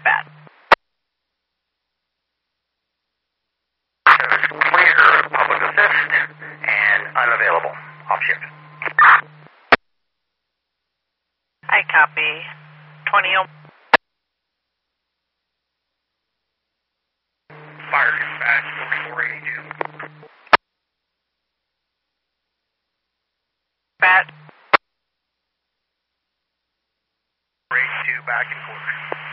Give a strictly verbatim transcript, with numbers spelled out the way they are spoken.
Bat. Clear, public assist, and unavailable. Off shift. I copy. twenty oh. Fire dispatch, forty-four eighty-two. Bat. eighty-two back and forth.